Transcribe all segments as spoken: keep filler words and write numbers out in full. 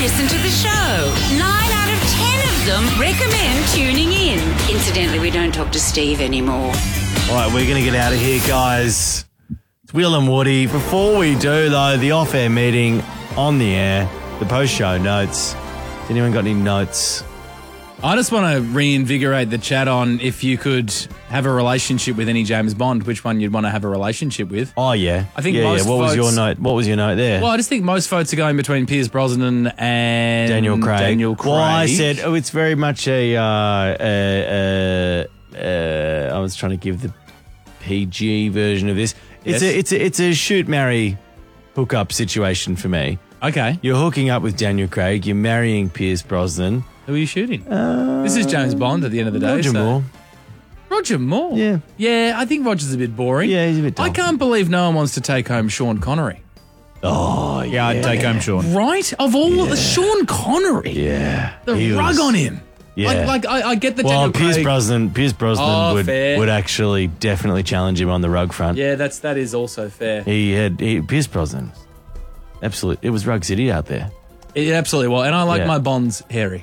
listen to the show. Nine out of ten of them recommend tuning in. Incidentally, we don't talk to Steve anymore. All right, we're going to get out of here, guys. It's Will and Woody. Before we do, though, the off-air meeting on the air, the post-show notes. Has anyone got any notes? I just want to reinvigorate the chat on if you could have a relationship with any James Bond, which one you'd want to have a relationship with. Oh, yeah. I think yeah, most yeah. What was votes- your note? What was your note there? Well, I just think most votes are going between Pierce Brosnan and Daniel Craig. Daniel Craig. Well, I said, oh, it's very much a, uh, uh, uh, uh, I was trying to give the P G version of this. It's Yes. a, it's a, it's a shoot, marry, hook up situation for me. Okay. You're hooking up with Daniel Craig. You're marrying Pierce Brosnan. Who are you shooting? Uh, this is James Bond at the end of the day. Roger so- Moore. Roger Moore? Yeah. Yeah, I think Roger's a bit boring. Yeah, he's a bit dull. I can't believe no one wants to take home Sean Connery. Oh, Yeah, I'd take home Sean. Right? Of all the Sean Connery. Yeah. The He rug was- on him. Yeah. Like, like I, I get the Well, Daniel Pierce Craig. Brosnan, Pierce Brosnan Oh, would fair. would actually definitely challenge him on the rug front. Yeah, that's that is also fair. He had he, Pierce Brosnan. Absolutely, it was Rug City out there. It absolutely well, and I like Yeah. my Bonds hairy.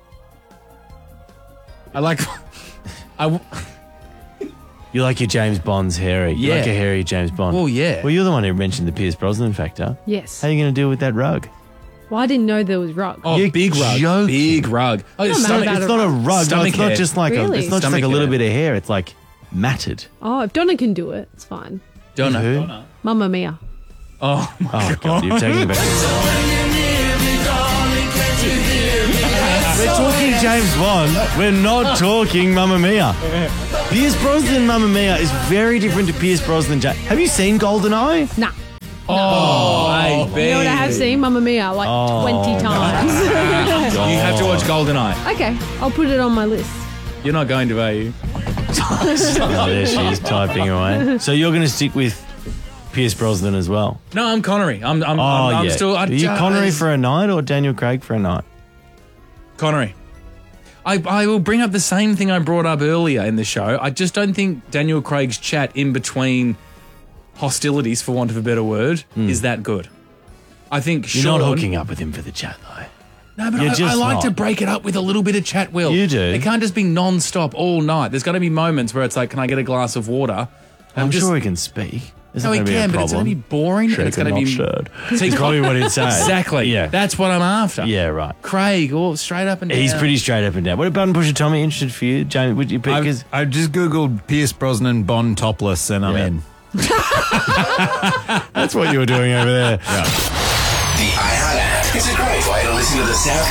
I like. I w- You like your James Bond's hairy. You Yeah. like a hairy James Bond. Well, yeah. Well, you're the one who mentioned the Pierce Brosnan factor. Yes. How are you going to deal with that rug? Well, I didn't know there was rug. oh, You're big rug, joking. big rug. Oh, Not stomach- mad about It's a not a rug. rug. No, Stomach it's not hair. just like a. Really? It's not just Stomach like a little hair. bit of hair. It's like matted. Oh, if Donna can do it, it's fine. Donna. Who? Donna. Mamma Mia. Oh, my Oh God. God, you've taken it back. We're talking James Bond. We're not talking Mamma Mia. Pierce Brosnan Mamma Mia is very different to Pierce Brosnan. Ja- Have you seen GoldenEye? Nah. Oh, hey, You know what I have seen? Mamma Mia like Oh. twenty times. You have to watch GoldenEye. Okay, I'll put it on my list. You're not going to, are you? Oh, there she is typing away. So you're going to stick with Pierce Brosnan as well? No, I'm Connery. I'm. I'm. Oh, I'm, I'm yeah. still. I Are you just- Connery for a night or Daniel Craig for a night? Connery. I, I will bring up the same thing I brought up earlier in the show. I just don't think Daniel Craig's chat in between hostilities, for want of a better word, is that good. I think Hmm. You're Sean, not hooking up with him for the chat, though. No, but You're I, just I like not. to break it up with a little bit of chat, Will. You do. It can't just be non-stop all night. There's got to be moments where it's like, can I get a glass of water? I'm just- sure he can speak. There's No, not he gonna be a can, but it's going to be problem. boring and it's going to be... Shaken, not See, It's probably what he'd say. Exactly. Yeah. That's what I'm after. Yeah, right. Craig, all straight up and down. He's pretty straight up and down. What about Pusher Tommy interested for you? James, would you pick I've, his... I've just Googled Pierce Brosnan Bond topless and I'm Yeah. in. That's what you were doing over there. The iHeart app is a great way to listen to the South